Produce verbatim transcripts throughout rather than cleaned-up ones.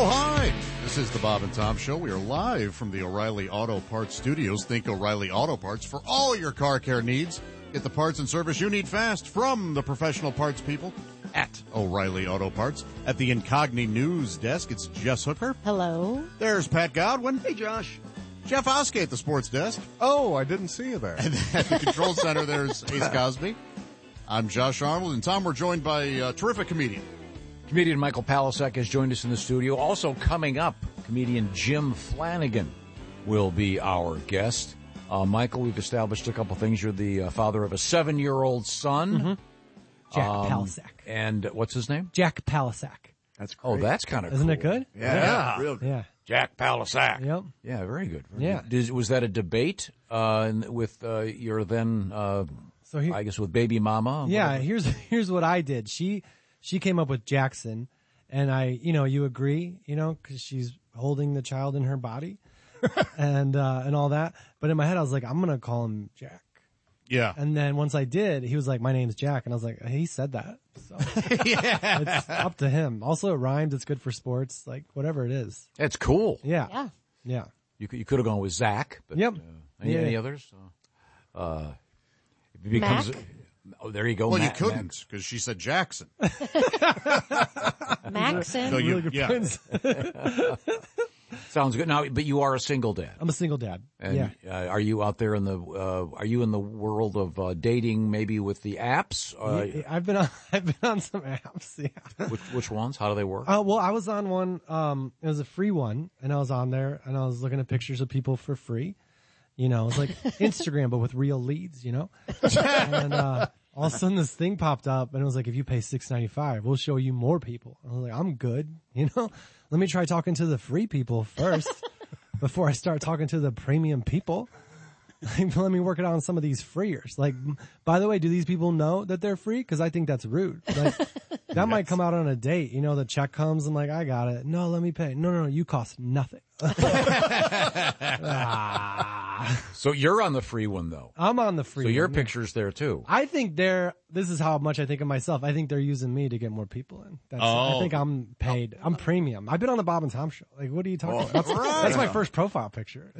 Oh, hi. This is the Bob and Tom Show. We are live from the O'Reilly Auto Parts Studios. Think O'Reilly Auto Parts for all your car care needs. Get the parts and service you need fast from the professional parts people at O'Reilly Auto Parts. At the Incogni News Desk, it's Jess Hooker. Hello. There's Pat Godwin. Hey, Josh. Jeff Oskey at the Sports Desk. Oh, I didn't see you there. And at the Control Center, there's Ace Cosby. I'm Josh Arnold, and Tom, we're joined by a terrific comedian. Comedian Michael Palasek has joined us in the studio. Also coming up, comedian Jim Flanagan will be our guest. Uh, Michael, we've established a couple things. You're the uh, father of a seven-year-old son. Mm-hmm. Jack um, Palasek. And what's his name? Jack Palasek. That's great. Oh, that's kind of cool. Isn't it good? Yeah. Yeah. Real good. Yeah. Jack Palasek. Yep. Yeah, very good. Very Yeah. good. Did, was that a debate uh, with uh, your then, uh, so he, I guess, with baby mama? Yeah, whatever? here's here's what I did. She she came up with Jackson, and I, you know, you agree, you know, because she's holding the child in her body, and uh, and all that. But in my head, I was like, I'm gonna call him Jack. Yeah. And then once I did, he was like, my name's Jack. And I was like, he said that. So Yeah. it's up to him. Also, it rhymes. It's good for sports. Like, whatever it is. That's cool. Yeah. Yeah. Yeah. You could, you could have gone with Zach. But, Yep. Uh, any, Yeah. any others? Uh, it becomes, Mac? Oh, there you go. Well, Mac, you couldn't, because she said Jackson. Maxon. So you, Really good yeah. points. Sounds good. Now, but you are a single dad. I'm a single dad. And yeah. uh, are you out there in the? Uh, are you in the world of uh, dating? Maybe with the apps. Uh, Yeah, I've been on, I've been on some apps. Yeah. which, which ones? How do they work? Uh, well, I was on one, um, it was a free one, and I was on there, and I was looking at pictures of people for free. You know, it's like Instagram, but with real leads, you know? And, uh, all of a sudden this thing popped up, and it was like, if you pay six ninety-five, we'll show you more people. I was like, I'm good, you know? Let me try talking to the free people first before I start talking to the premium people. Like, let me work it out on some of these freers. Like, by the way, do these people know that they're free? Because I think that's rude. Like, that yes. might come out on a date. You know, the check comes. I'm like, I got it. No, let me pay. No, no, no. You cost nothing. ah. So you're on the free one, though. I'm on the free So your one. picture's there, too. I think they're, this is how much I think of myself. I think they're using me to get more people in. That's, Oh. I think I'm paid. I'm premium. I've been on the Bob and Tom show. Like, what are you talking Oh, about? That's, right. that's my first profile picture.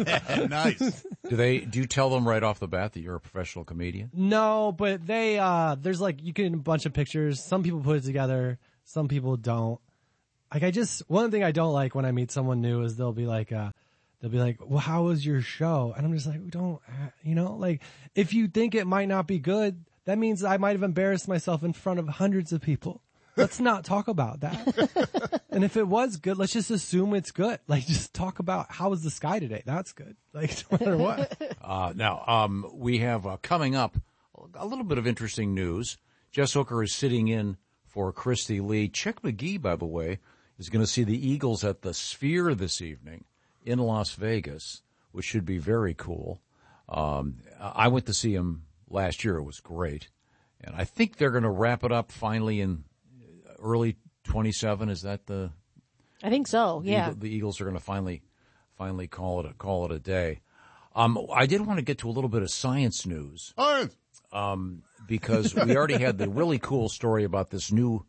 Nice. Do they? Do you tell them right off the bat that you're a professional comedian? No, but they, uh, there's like, you can a bunch of pictures. Some people put it together. Some people don't. Like, I just, one thing I don't like when I meet someone new is they'll be like, uh, they'll be like, well, how was your show? And I'm just like, we don't, you know, like, if you think it might not be good, that means I might have embarrassed myself in front of hundreds of people. Let's not talk about that. And if it was good, let's just assume it's good. Like, just talk about how was the sky today? That's good. Like, no matter what. Uh, now, um, we have uh, coming up a little bit of interesting news. Jess Hooker is sitting in for Christy Lee. Chick McGee, by the way, is going to see the Eagles at the Sphere this evening in Las Vegas, which should be very cool. Um, I went to see him last year. It was great. And I think they're going to wrap it up finally in early twenty-seven. Is that the? I think so. The Yeah. Eagle, the Eagles are going to finally, finally call it a, call it a day. Um, I did want to get to a little bit of science news. All right. Um, because we already had the really cool story about this new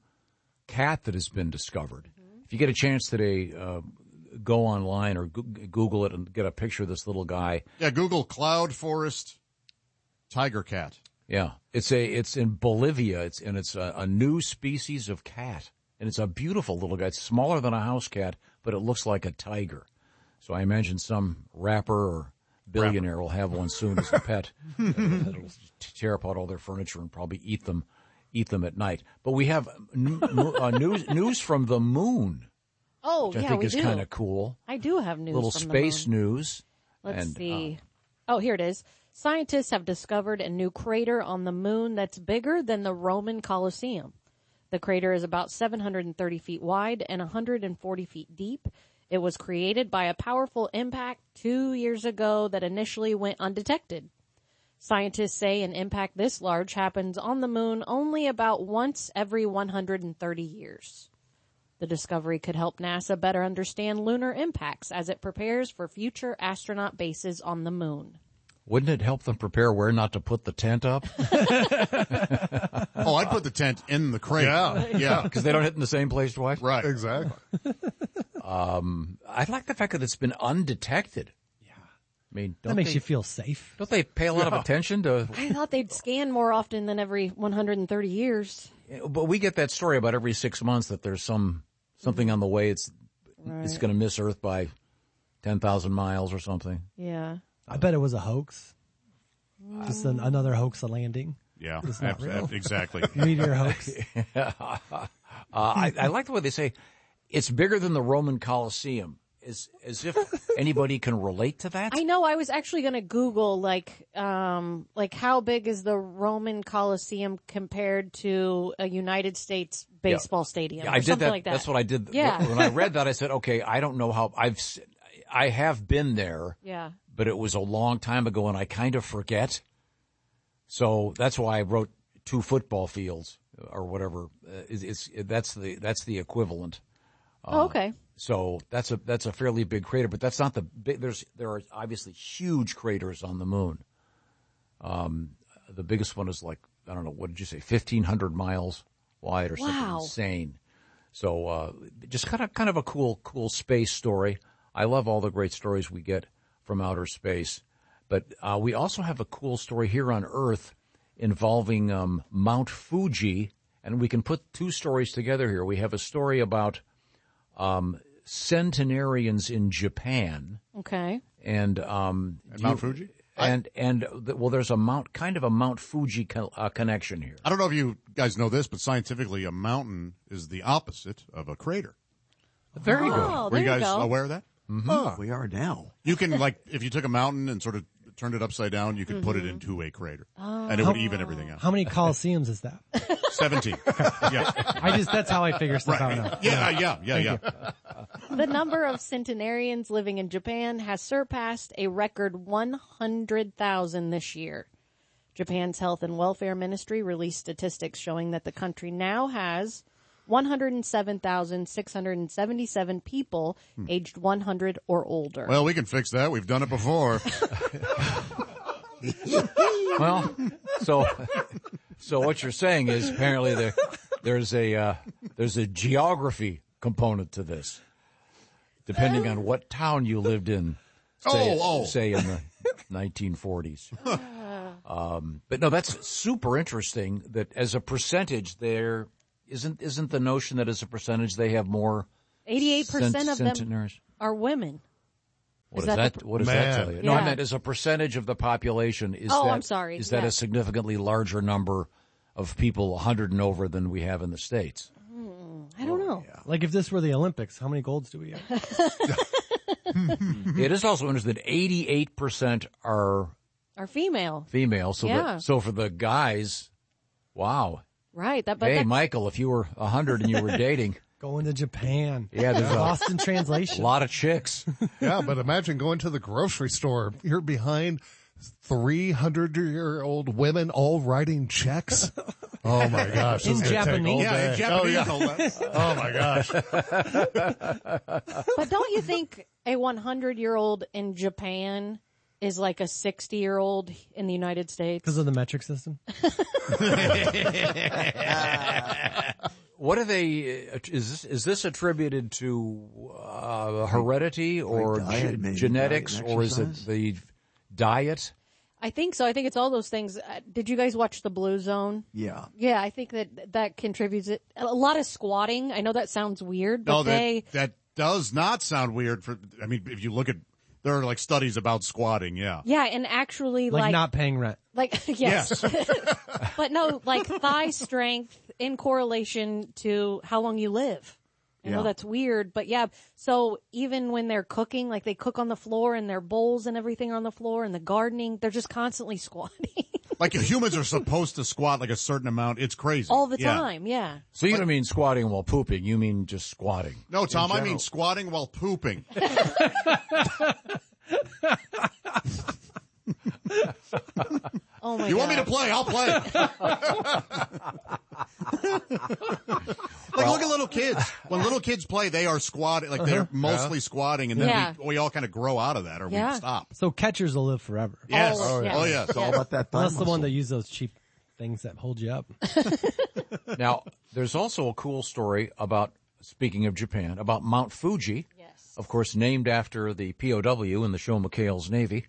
cat that has been discovered. Mm-hmm. If you get a chance today, uh, go online or go- Google it and get a picture of this little guy. Yeah, Google Cloud Forest Tiger Cat. Yeah, it's a it's in Bolivia. It's and it's a, a new species of cat, and it's a beautiful little guy. It's smaller than a house cat, but it looks like a tiger. So I imagine some rapper or billionaire will have one soon as a pet. uh, it'll tear apart all their furniture and probably eat them, eat them at night. But we have n- uh, news news from the moon, Oh, which I yeah, think we is do. kind of cool. I do have news Little from space the moon. news. Let's and, see. Uh, oh, here it is. Scientists have discovered a new crater on the moon that's bigger than the Roman Colosseum. The crater is about seven hundred thirty feet wide and one hundred forty feet deep. It was created by a powerful impact two years ago that initially went undetected. Scientists say an impact this large happens on the moon only about once every one hundred thirty years. The discovery could help NASA better understand lunar impacts as it prepares for future astronaut bases on the moon. Wouldn't it help them prepare where not to put the tent up? Oh, I'd put the tent in the crate. Yeah. Yeah. Because they don't hit in the same place twice? Right. Exactly. um, I like the fact that it's been undetected. Yeah. I mean, don't That makes they, you feel safe. don't they pay a lot of attention to, I thought they'd scan more often than every one hundred thirty years. but we get that story about every six months that there's some, something on the way. It's, Right. it's going to miss Earth by ten thousand miles or something. Yeah. I bet it was a hoax. Just an, another hoax a landing. Yeah, It's not ab- real. ab- exactly. Meteor hoax. Uh, I, I like the way they say it's bigger than the Roman Colosseum, as as if anybody can relate to that. I know. I was actually going to Google like, um, like how big is the Roman Coliseum compared to a United States baseball stadium? Yeah, or I did something that. Like that. That's what I did. Yeah. When I read that, I said, okay, I don't know how I've, s- I have been there, Yeah. but it was a long time ago and I kind of forget. So that's why I wrote two football fields or whatever. Uh, it's, it's, that's the, that's the equivalent. Oh, okay. So that's a, that's a fairly big crater, but that's not the big, there's, there are obviously huge craters on the moon. Um, the biggest one is like, I don't know, what did you say, fifteen hundred miles wide or something Wow. insane. So, uh, just kind of, kind of a cool, cool space story. I love all the great stories we get from outer space. But, uh, we also have a cool story here on Earth involving, um, Mount Fuji. And we can put two stories together here. We have a story about, um, centenarians in Japan. Okay. And, um, And do Mount you- Fuji? And, and, the, well, there's a Mount, kind of a Mount Fuji co- uh, connection here. I don't know if you guys know this, but scientifically, a mountain is the opposite of a crater. Very good. Oh, Were there you guys go. aware of that? Oh, we are now. You can, like, if you took a mountain and sort of turned it upside down, you could put Mm-hmm. it into a crater. Oh. And it would even everything out. How many Coliseums is that? seventeen. Yeah. I just, that's how I figure stuff out now. Yeah, yeah, yeah, yeah. The number of centenarians living in Japan has surpassed a record one hundred thousand this year. Japan's Health and Welfare Ministry released statistics showing that the country now has one hundred seven thousand six hundred seventy-seven people aged one hundred or older. Well, we can fix that. We've done it before. Well, so, so what you're saying is apparently there, there's a, uh, there's a geography component to this, depending on what town you lived in, say, Oh, oh. say in the nineteen forties. Um, but no, that's super interesting that as a percentage there isn't, isn't the notion that as a percentage they have more eighty-eight percent cent- of them centenaries? are women. What Is does that that, the- what does that Man. tell you? No, I Yeah. meant as a percentage of the population. Is Oh, that, I'm sorry. Is that Yeah. a significantly larger number of people one hundred and over than we have in the States? I don't know. Like if this were the Olympics, how many golds do we have? It is also interesting that eighty-eight percent are Are female. female. So, Yeah. that, so for the guys, wow. Right. That, but Hey, that, Michael, if you were one hundred and you were dating, Going to Japan. Yeah, there's a- lost in a translation. lot of chicks. Yeah, but imagine going to the grocery store. You're behind three hundred year old women all writing checks. Oh my gosh. In this is gonna take Japanese. all Yeah, in day. Japanese. Oh, no less. yeah. Oh my gosh. but don't you think a one hundred year old in Japan is like a sixty year old in the United States? Because of the metric system. What are they? Is this is this attributed to uh, heredity or Like diet, ge- maybe, genetics, diet and or is it exercise? the diet? I think so. I think it's all those things. Uh, did you guys watch The Blue Zone? Yeah. Yeah, I think that that contributes it. A lot of squatting. I know that sounds weird, but No, that, they, that does not sound weird. For I mean, if you look at, there are like studies about squatting. Yeah. yeah, and actually Like, like, not paying rent. like, yes. But no, like thigh strength in correlation to how long you live. I know Yeah. that's weird, but yeah. So even when they're cooking, like they cook on the floor and their bowls and everything are on the floor and the gardening, they're just constantly squatting Like humans are supposed to squat like a certain amount. It's crazy. all the Yeah. time. Yeah. So you don't mean squatting while pooping. You mean just squatting. No, Tom, I mean general. squatting while pooping. Oh my You god. want me to play? I'll play. Like, look at little kids. When little kids play, they are squatting. Like, they're mostly squatting, and then Yeah. we, we all kind of grow out of that, or Yeah. we stop. So catchers will live forever. Yes. Oh, Oh, yes. yes. It's all about that thigh Unless the one muscle. that use those cheap things that hold you up. Now, there's also a cool story about, speaking of Japan, about Mount Fuji. Yes. Yes. Of course, named after the P O W in the show McHale's Navy.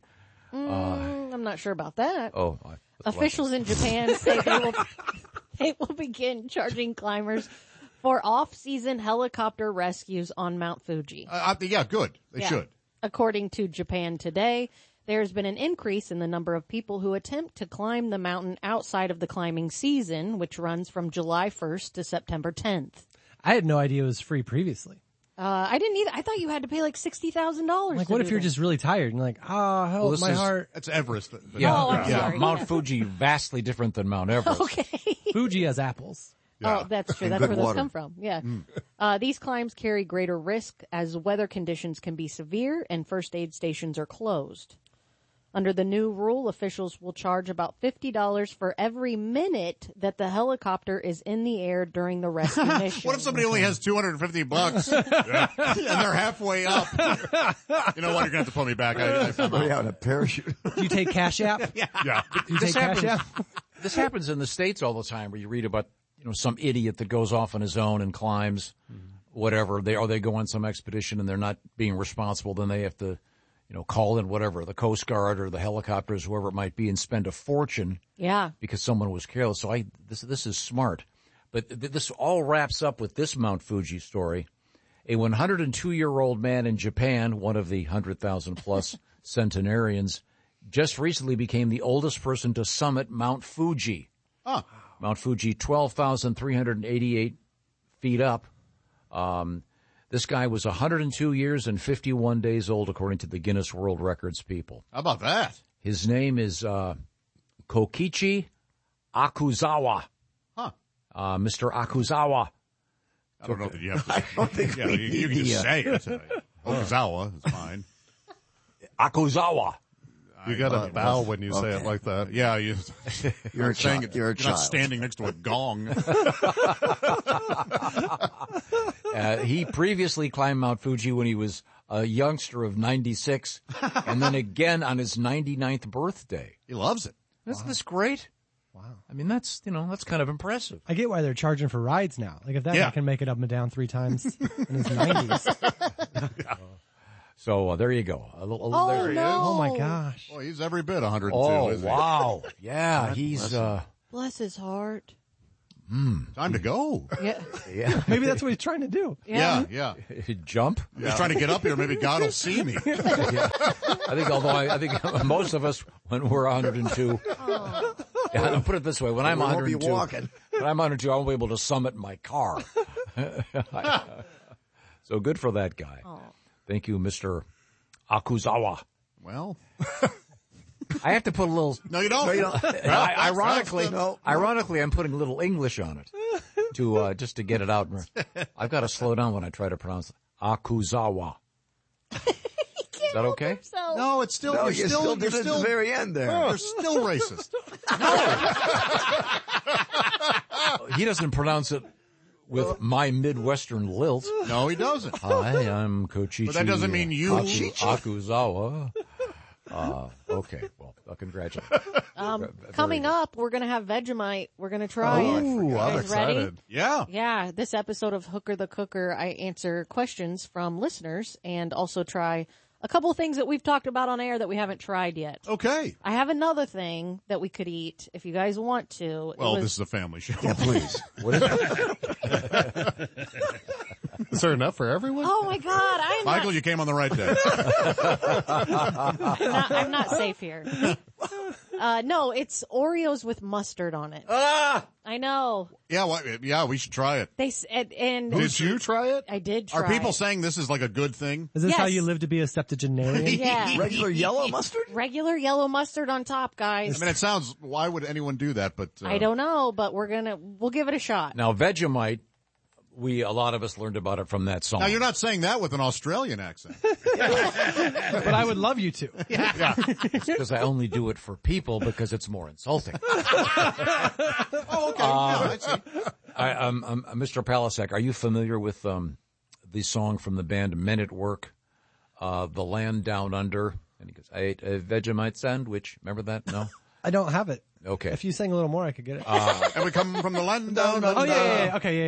Mm, I'm not sure about that. Oh, I, Officials in Japan say they will, they will begin charging climbers for off-season helicopter rescues on Mount Fuji. Uh, I- yeah, good. They Yeah. should. According to Japan Today, there's been an increase in the number of people who attempt to climb the mountain outside of the climbing season, which runs from July first to September tenth. I had no idea it was free previously. Uh, I didn't either. I thought you had to pay like sixty thousand dollars. Like, what if you're just really tired and you're like, ah, oh, help, Well, this my is- heart. That's Everest. but- but- Yeah, Oh, I'm yeah. sorry. Mount Fuji, vastly different than Mount Everest. Okay. Fuji has apples. Yeah. Oh, that's true. And That's good where those water. come from. Yeah. Uh, these climbs carry greater risk as weather conditions can be severe and first aid stations are closed. Under the new rule, officials will charge about fifty dollars for every minute that the helicopter is in the air during the rescue mission. What if somebody only has two hundred fifty bucks yeah. and they're halfway up? You know what? You're going to have to pull me back. I, I, I'm Somebody out. out in a parachute. Do you take Cash App? Yeah. Do you This take Cash happens, App? this happens in the States all the time where you read about, you know, some idiot that goes off on his own and climbs whatever. They, or they go on some expedition and they're not being responsible. Then they have to, you know, call in whatever, the Coast Guard or the helicopters, whoever it might be, and spend a fortune Yeah. because someone was careless. So I, this, this is smart. But th- this all wraps up with this Mount Fuji story. A one hundred two year old man in Japan, one of the one hundred thousand plus centenarians, just recently became the oldest person to summit Mount Fuji. Huh. Mount Fuji, twelve thousand three hundred eighty-eight feet up. Um, this guy was one hundred two years and fifty-one days old, according to the Guinness World Records people. How about that? His name is uh, Kokichi Akuzawa. Huh. Uh, Mister Akuzawa. I don't know that you have to. I don't think Yeah, we you, you can need just the, say it. Okazawa is fine. Akuzawa. You got to uh, bow when you say it okay. like that. Yeah, you, You're a saying child. it. You're a not child. standing next to a gong. Uh, he previously climbed Mount Fuji when he was a youngster of ninety-six, and then again on his ninety-ninth birthday. He loves it. Isn't this great? Wow. I mean, that's, you know, that's kind of impressive. I get why they're charging for rides now. Like if that Yeah. guy can make it up and down three times in his nineties. So uh, there you go. A little, Oh, there he no. Oh my gosh. Boy, he's every bit one hundred two. Oh, isn't he? wow. Yeah, he's, uh, Bless his heart. Time to go. Yeah. yeah, Maybe that's what he's trying to do. Yeah, yeah. jump. He's trying to get up here. Maybe God will see me. I think, although I, I think most of us, when we're one hundred two, yeah, I'll put it this way: when I'm We won't one be hundred two, walking. when I'm one hundred two, I won't be able to summit my car. So good for that guy. Thank you, Mister Akuzawa. Well, I have to put a little. no, you don't. No, you don't. I, ironically, No, no. ironically, I'm putting a little English on it to uh, just to get it out. I've got to slow down when I try to pronounce it. Akuzawa. Is that okay? So, No, it's still. No, you're you still. still you're did it at still. the very end there. You're still racist. He doesn't pronounce it with my Midwestern lilt. No, he doesn't. Hi, I'm Kochichi. But that doesn't mean you- Aku, Akuzawa. Uh, okay, well, uh, congratulations. um, coming up, we're going to have Vegemite. We're going to try it. Ooh, You I'm guys ready? excited. Yeah. Yeah, this episode of Hooker the Cooker, I answer questions from listeners and also try a couple of things that we've talked about on air that we haven't tried yet. Okay. I have another thing that we could eat if you guys want to. It Well, was- this is a family show. Yeah, please. What is it? Is there enough for everyone? Oh my God, I am Michael, you came on the right day. not, not, I'm not safe here. Uh, no, it's Oreos with mustard on it. Ah! I know. Yeah, well, yeah, we should try it. They s- and, and Did you try it? I did try. Are people it. saying this is like a good thing? Is this how Yes. you live to be a septuagenarian? Yeah, Regular yellow mustard? regular yellow mustard on top, I guys. mean, it sounds. Why would anyone do that? But uh, I don't know, but we're gonna we'll give it a shot. Now, Vegemite, we, a lot of us learned about it from that song. Now you're not saying that with an Australian accent. But I would love you to. Yeah. Because I only do it for people because it's more insulting. Oh, okay. Yeah, I see. I, um, um, Mister Palasek, are you familiar with um, the song from the band Men at Work, uh, The Land Down Under? And he goes, I ate a Vegemite sandwich. Remember that? No? I don't have it. Okay. If you sang a little more, I could get it. And we come from the land down under. oh yeah, yeah, yeah. Okay, yeah, yeah.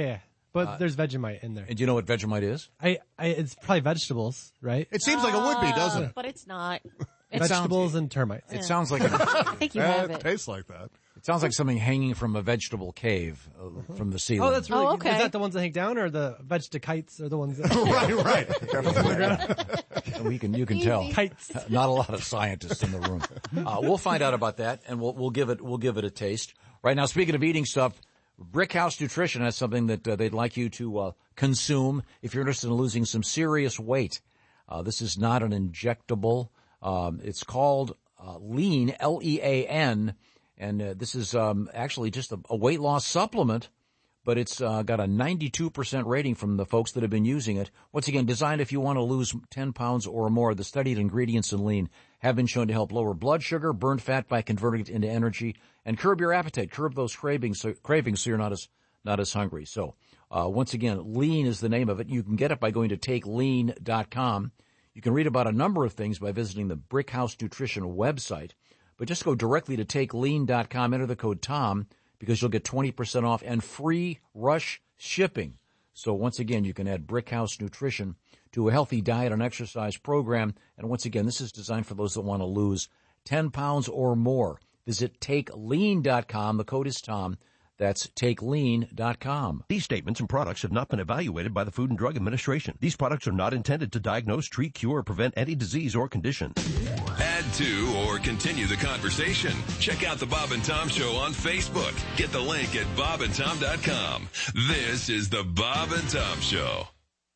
But Uh, there's Vegemite in there. And do you know what Vegemite is? I, I, it's probably vegetables, right? It seems like it would be, doesn't it? But it's not. It vegetables sounds, and termites. It sounds like a, I think you Eh, have it it. tastes like that. it sounds like something hanging from a vegetable cave uh, from the ceiling. Oh, that's really Oh, good. Is okay. that the ones that hang down, or the vegetakites are the ones that Right, right. we can you can tell. kites? Not a lot of scientists in the room. Uh, we'll find out about that, and we'll we'll give it we'll give it a taste. Right now, speaking of eating stuff, Brickhouse Nutrition has something that uh, they'd like you to uh, consume if you're interested in losing some serious weight. Uh, this is not an injectable. Um, it's called uh, Lean, L E A N, and uh, this is um, actually just a, a weight loss supplement, but it's uh, got a ninety-two percent rating from the folks that have been using it. Once again, designed if you want to lose ten pounds or more. The studied ingredients in Lean have been shown to help lower blood sugar, burn fat by converting it into energy, and curb your appetite, curb those cravings so, cravings so you're not as not as hungry. So uh, once again, Lean is the name of it. You can get it by going to take lean dot com. You can read about a number of things by visiting the Brickhouse Nutrition website, but just go directly to take lean dot com, enter the code TOM, because you'll get twenty percent off and free rush shipping. So once again, you can add Brickhouse Nutrition to a healthy diet and exercise program. And once again, this is designed for those that want to lose ten pounds or more. Visit take lean dot com. The code is TOM. That's take lean dot com. These statements and products have not been evaluated by the Food and Drug Administration. These products are not intended to diagnose, treat, cure, or prevent any disease or condition. Add to or continue the conversation. Check out the Bob and Tom Show on Facebook. Get the link at bob and tom dot com. This is the Bob and Tom Show.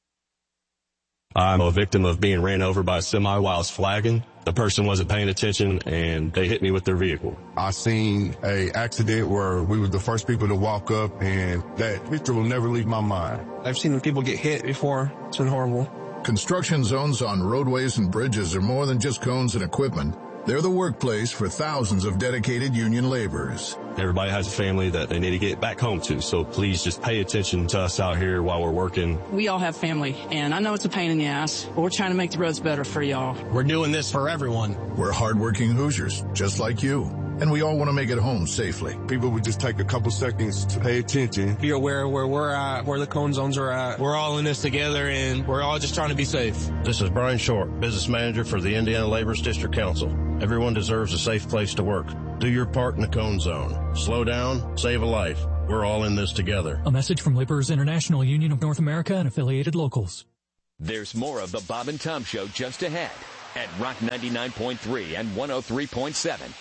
I'm a victim of being ran over by a semi while I was flagging. The person wasn't paying attention and they hit me with their vehicle. I seen a accident where we were the first people to walk up, and that picture will never leave my mind. I've seen people get hit before. It's been horrible. Construction zones on roadways and bridges are more than just cones and equipment. They're the workplace for thousands of dedicated union laborers. Everybody has a family that they need to get back home to, so please just pay attention to us out here while we're working. We all have family, and I know it's a pain in the ass, but we're trying to make the roads better for y'all. We're doing this for everyone. We're hardworking Hoosiers, just like you. And we all want to make it home safely. People would just take a couple seconds to pay attention. Be aware where we're at, where the cone zones are at. We're all in this together, and we're all just trying to be safe. This is Brian Short, business manager for the Indiana Laborers District Council. Everyone deserves a safe place to work. Do your part in the cone zone. Slow down, save a life. We're all in this together. A message from Laborers International Union of North America and affiliated locals. There's more of the Bob and Tom Show just ahead at Rock ninety-nine point three and one oh three point seven.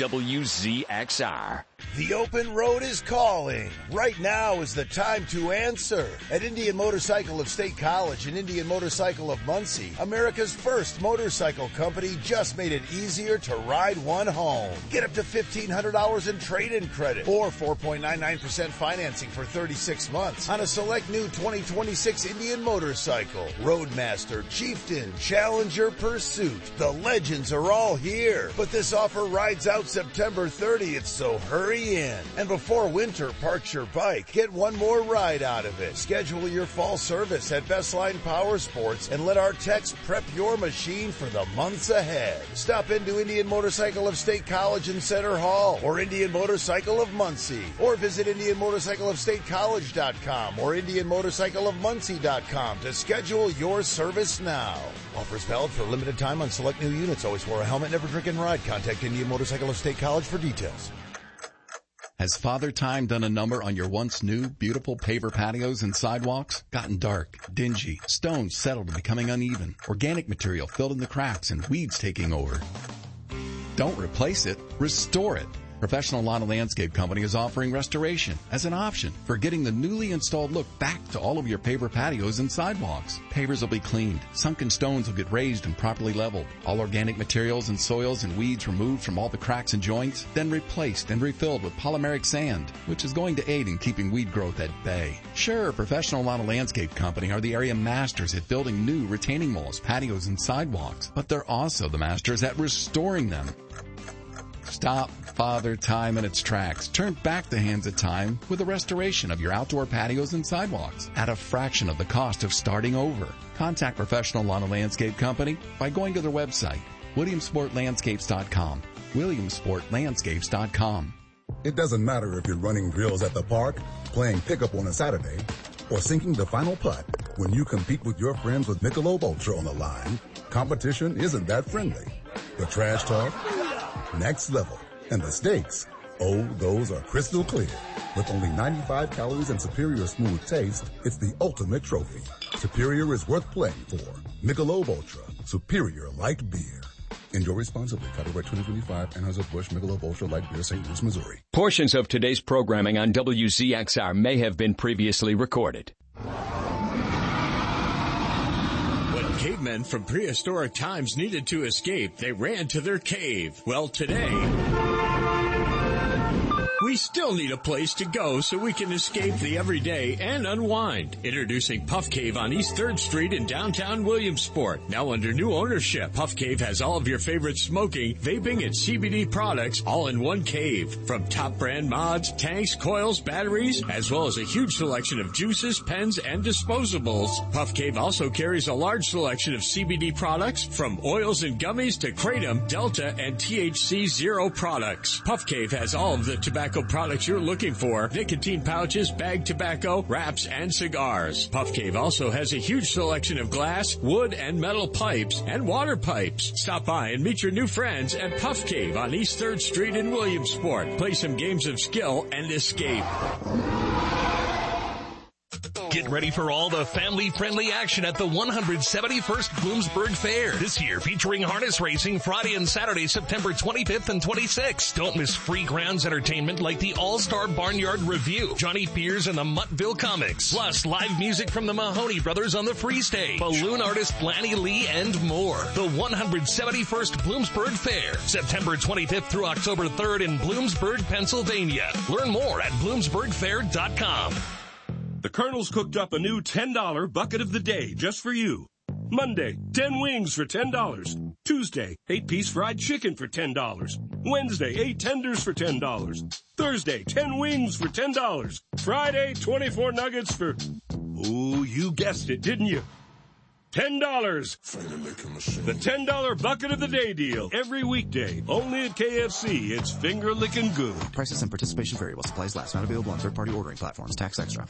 W Z X R. The open road is calling. Right now is the time to answer. At Indian Motorcycle of State College and Indian Motorcycle of Muncie, America's first motorcycle company just made it easier to ride one home. Get up to fifteen hundred dollars in trade-in credit or four point nine nine percent financing for thirty-six months on a select new twenty twenty-six Indian motorcycle. Roadmaster, Chieftain, Challenger, Pursuit. The legends are all here. But this offer rides out September thirtieth, so hurry in. And before winter parks your bike, get one more ride out of it. Schedule your fall service at Bestline Power Sports and let our techs prep your machine for the months ahead. Stop into Indian Motorcycle of State College in Center Hall or Indian Motorcycle of Muncie, or visit indian motorcycle of state college dot com or indian motorcycle of muncie dot com to schedule your service now. Offers valid for a limited time on select new units. Always wear a helmet, never drink and ride. Contact Indian Motorcycle of State College for details. Has Father Time done a number on your once new, beautiful paver patios and sidewalks? Gotten dark, dingy, stones settled and becoming uneven, organic material filled in the cracks, and weeds taking over? Don't replace it, restore it. Professional Lawn and Landscape Company is offering restoration as an option for getting the newly installed look back to all of your paver patios and sidewalks. Pavers will be cleaned, sunken stones will get raised and properly leveled, all organic materials and soils and weeds removed from all the cracks and joints, then replaced and refilled with polymeric sand, which is going to aid in keeping weed growth at bay. Sure, Professional Lawn and Landscape Company are the area masters at building new retaining walls, patios, and sidewalks, but they're also the masters at restoring them. Stop Father Time in its tracks. Turn back the hands of time with the restoration of your outdoor patios and sidewalks at a fraction of the cost of starting over. Contact Professional Lawn and Landscape Company by going to their website, williamsport landscapes dot com. williamsport landscapes dot com. It doesn't matter if you're running drills at the park, playing pickup on a Saturday, or sinking the final putt. When you compete with your friends with Michelob Ultra on the line, competition isn't that friendly. The trash talk, next level. And the stakes, oh, those are crystal clear. With only ninety-five calories and superior smooth taste, it's the ultimate trophy. Superior is worth playing for. Michelob Ultra, superior light beer. Enjoy responsibly. Copyright twenty twenty-five, Anheuser-Busch Michelob Ultra Light Beer, Saint Louis, Missouri. Portions of today's programming on W Z X R may have been previously recorded. When cavemen from prehistoric times needed to escape, they ran to their cave. Well, today, we still need a place to go so we can escape the everyday and unwind. Introducing Puff Cave on East third Street in downtown Williamsport. Now under new ownership, Puff Cave has all of your favorite smoking, vaping, and C B D products all in one cave. From top brand mods, tanks, coils, batteries, as well as a huge selection of juices, pens, and disposables. Puff Cave also carries a large selection of C B D products from oils and gummies to Kratom, Delta, and T H C Zero products. Puff Cave has all of the tobacco products you're looking for: nicotine pouches, bagged tobacco, wraps, and cigars. Puff Cave also has a huge selection of glass, wood, and metal pipes and water pipes. Stop by and meet your new friends at Puff Cave on East third Street in Williamsport. Play some games of skill and escape. Get ready for all the family-friendly action at the one hundred seventy-first Bloomsburg Fair. This year featuring harness racing Friday and Saturday, September twenty-fifth and twenty-sixth. Don't miss free grounds entertainment like the All-Star Barnyard Review, Johnny Pierce and the Muttville Comics, plus live music from the Mahoney Brothers on the free stage, balloon artist Lanny Lee, and more. The one hundred seventy-first Bloomsburg Fair, September twenty-fifth through October third in Bloomsburg, Pennsylvania. Learn more at bloomsburg fair dot com. The Colonel's cooked up a new ten dollar bucket of the day just for you. Monday, ten wings for ten dollars. Tuesday, eight piece fried chicken for ten dollars. Wednesday, eight tenders for ten dollars. Thursday, ten wings for ten dollars. Friday, twenty-four nuggets for... Ooh, you guessed it, didn't you? ten dollars. The ten dollar bucket of the day deal. Every weekday. Only at K F C. It's finger licking good. Prices and participation vary while supplies last. Not available on third-party ordering platforms. Tax extra.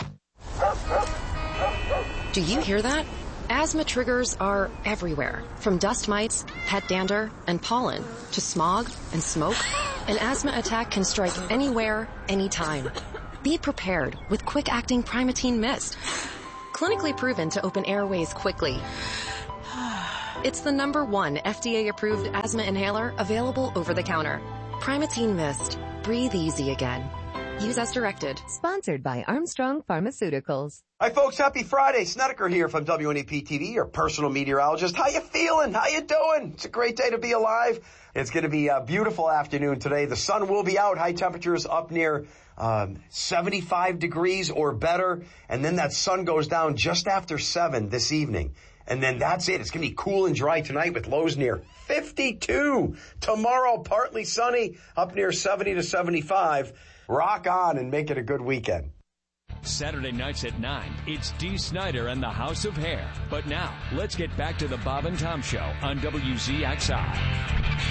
Do you hear that? Asthma triggers are everywhere. From dust mites, pet dander, and pollen, to smog and smoke. An asthma attack can strike anywhere, anytime. Be prepared with quick-acting Primatene Mist. Clinically proven to open airways quickly. It's the number one F D A-approved asthma inhaler available over the counter. Primatene Mist. Breathe easy again. Use as directed. Sponsored by Armstrong Pharmaceuticals. Hi folks, happy Friday. Snedeker here from W N E P T V, your personal meteorologist. How you feeling? How you doing? It's a great day to be alive. It's going to be a beautiful afternoon today. The sun will be out. High temperatures up near um, seventy-five degrees or better. And then that sun goes down just after seven this evening. And then that's it. It's going to be cool and dry tonight with lows near fifty-two. Tomorrow, partly sunny, up near seventy to seventy-five. Rock on and make it a good weekend. Saturday nights at nine, it's Dee Snider and the House of Hair. But now, let's get back to the Bob and Tom Show on W Z X R.